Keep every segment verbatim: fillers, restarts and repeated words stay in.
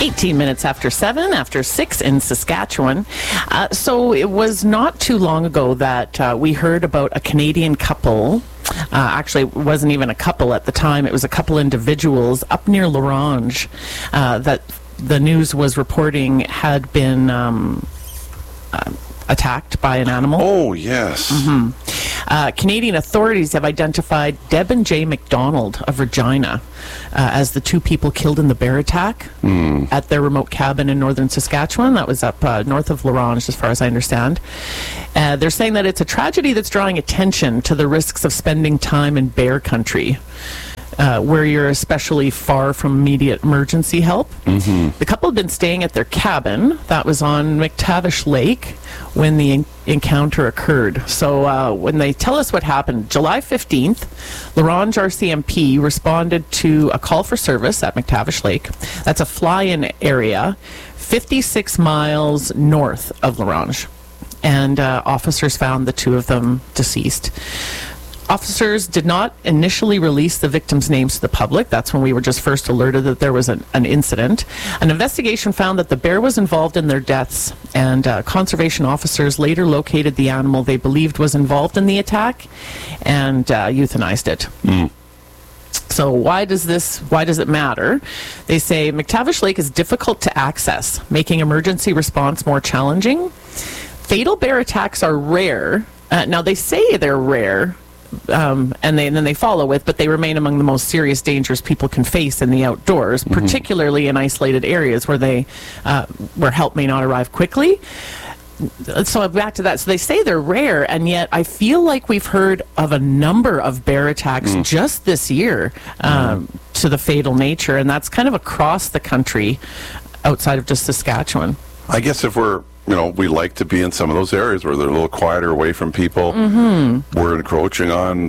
eighteen minutes after seven, after six in Saskatchewan. Uh, so it was not too long ago that uh, we heard about a Canadian couple. Uh, actually, it wasn't even a couple at the time. It was a couple individuals up near Larange uh, that the news was reporting had been um, uh, attacked by an animal. Oh, yes. Mm-hmm. Uh, Canadian authorities have identified Deb and Jay McDonald of Regina uh, as the two people killed in the bear attack mm. at their remote cabin in northern Saskatchewan. That was up uh, north of Larange, as far as I understand. Uh, they're saying that it's a tragedy that's drawing attention to the risks of spending time in bear country. Uh, where you're especially far from immediate emergency help. Mm-hmm. The couple had been staying at their cabin that was on McTavish Lake when the en- encounter occurred. So uh, when they tell us what happened, July fifteenth, Larange R C M P responded to a call for service at McTavish Lake. That's a fly-in area fifty-six miles north of Larange. And uh, officers found the two of them deceased. Officers did not initially release the victims' names to the public. That's when we were just first alerted that there was an, an incident. An investigation found that the bear was involved in their deaths, and uh, conservation officers later located the animal they believed was involved in the attack and uh, euthanized it. Mm. So why does this, why does it matter? They say McTavish Lake is difficult to access, making emergency response more challenging. Fatal bear attacks are rare. Uh, now, they say they're rare, Um, and, they, and then they follow with, but they remain among the most serious dangers people can face in the outdoors, mm-hmm. particularly in isolated areas where they uh, where help may not arrive quickly. So back to that. So they say they're rare, and yet I feel like we've heard of a number of bear attacks mm. just this year um, mm. to the fatal nature, and that's kind of across the country outside of just Saskatchewan. I guess if we're You know, we like to be in some of those areas where they're a little quieter, away from people. Mm-hmm. We're encroaching on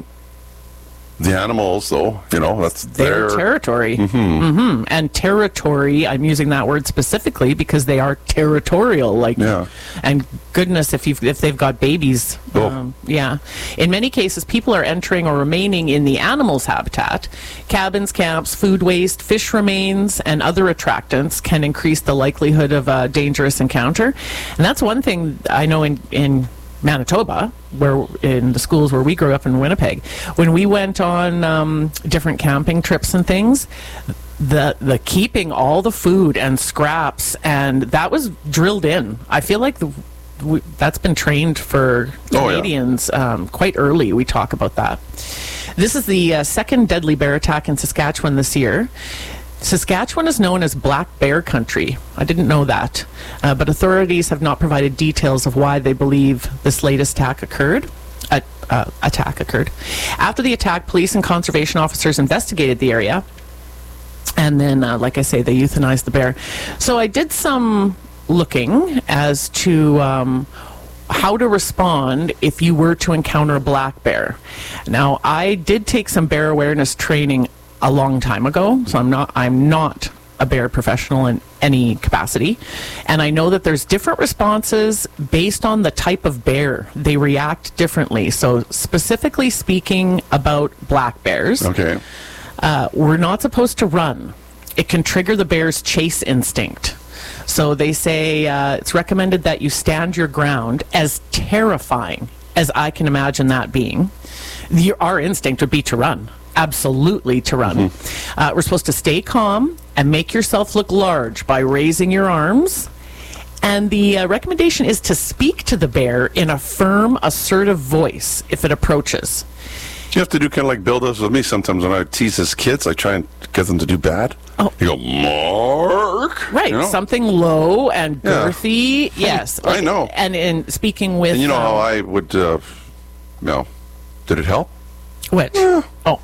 the animals, though. You know, that's their, their territory. Mm-hmm. Mm-hmm. And territory, I'm using that word specifically because they are territorial. Like, yeah. And goodness, if you've if they've got babies, oh. um, yeah. In many cases, people are entering or remaining in the animal's habitat. Cabins, camps, food waste, fish remains, and other attractants can increase the likelihood of a dangerous encounter. And that's one thing I know in in. Manitoba, where in the schools where we grew up in Winnipeg, when we went on um, different camping trips and things, the the keeping all the food and scraps, and that was drilled in. I feel like the, we, that's been trained for Canadians oh, yeah. um, quite early. We talk about that. This is the uh, second deadly bear attack in Saskatchewan this year. Saskatchewan is known as Black Bear Country. I didn't know that. Uh, but authorities have not provided details of why they believe this latest attack occurred. Uh, uh, attack occurred. After the attack, police and conservation officers investigated the area. And then, uh, like I say, they euthanized the bear. So I did some looking as to um, how to respond if you were to encounter a black bear. Now, I did take some bear awareness training a long time ago, so I'm not I'm not a bear professional in any capacity, and I know that there's different responses based on the type of bear. They react differently. So specifically speaking about black bears, okay, uh, we're not supposed to run. It can trigger the bear's chase instinct. So they say uh, it's recommended that you stand your ground, as terrifying as I can imagine that being. The, our instinct would be to run. Absolutely to run. Mm-hmm. Uh, we're supposed to stay calm and make yourself look large by raising your arms. And the uh, recommendation is to speak to the bear in a firm, assertive voice if it approaches. You have to do kind of like Bill does with me sometimes when I tease his kids. I try and get them to do bad. Oh. You go, Mark. Right, you know? Something low and girthy. Yeah. Yes. I know. And in speaking with... And you know um, how I would, uh, you know, did it help? Which? Yeah. Oh,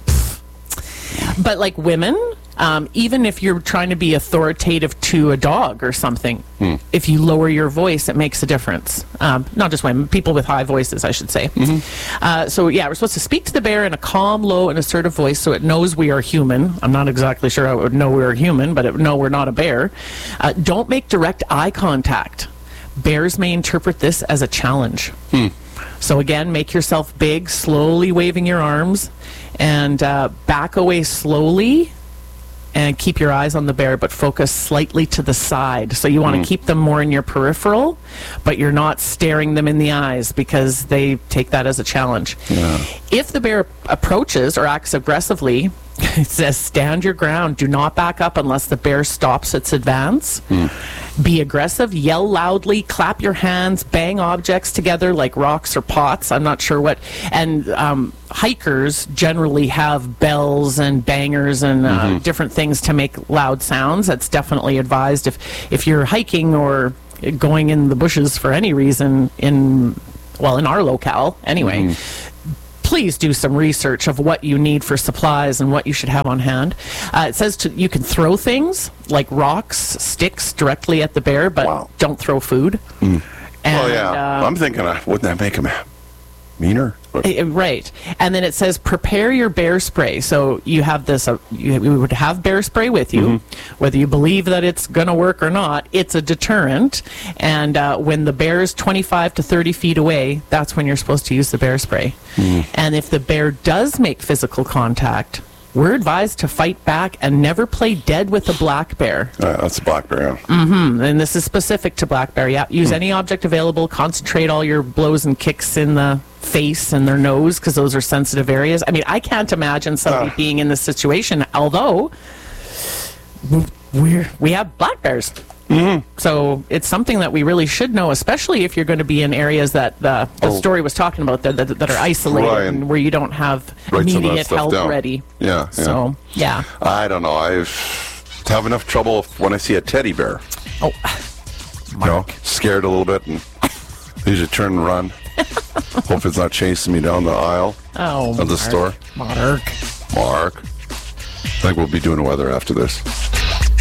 but like women, um, even if you're trying to be authoritative to a dog or something, hmm. if you lower your voice, it makes a difference. Um, not just women, people with high voices, I should say. Mm-hmm. Uh, so yeah, we're supposed to speak to the bear in a calm, low, and assertive voice so it knows we are human. I'm not exactly sure how it would know we're human, but it would know we're not a bear. Uh, don't make direct eye contact. Bears may interpret this as a challenge. Hmm. So again, make yourself big, slowly waving your arms, and uh, back away slowly and keep your eyes on the bear, but focus slightly to the side. So you want to mm. keep them more in your peripheral, but you're not staring them in the eyes because they take that as a challenge. Yeah. If the bear approaches or acts aggressively, it says stand your ground. Do not back up unless the bear stops its advance. Mm. Be aggressive, yell loudly, clap your hands, bang objects together like rocks or pots. I'm not sure what. And um, hikers generally have bells and bangers and uh, mm-hmm. different things to make loud sounds. That's definitely advised if, if you're hiking or going in the bushes for any reason in, well, in our locale anyway. Mm. Please do some research of what you need for supplies and what you should have on hand. Uh, it says to, you can throw things like rocks, sticks directly at the bear, but wow. don't throw food. Mm. And, oh, yeah. Uh, I'm thinking, uh, wouldn't that make him meaner? Uh, right. And then it says prepare your bear spray. So you have this, uh, you, you would have bear spray with you, mm-hmm. whether you believe that it's going to work or not. It's a deterrent. And uh, when the bear is twenty-five to thirty feet away, that's when you're supposed to use the bear spray. Mm. And if the bear does make physical contact, we're advised to fight back and never play dead with a black bear. Uh, that's a black bear, yeah. Mm-hmm. And this is specific to black bear, yeah. Use mm. any object available. Concentrate all your blows and kicks in the face and their nose, because those are sensitive areas. I mean, I can't imagine somebody uh. being in this situation, although we're, we have black bears. Mm-hmm. So it's something that we really should know, especially if you're going to be in areas that the, the oh. story was talking about that, that, that are isolated right. and where you don't have Write immediate help down. ready. Yeah, yeah. So, yeah. I don't know. I have enough trouble when I see a teddy bear. Oh, Mark. You know, scared a little bit and usually turn and run. Hope it's not chasing me down the aisle oh, of the Mark. store. Mark. Mark. I think we'll be doing weather after this.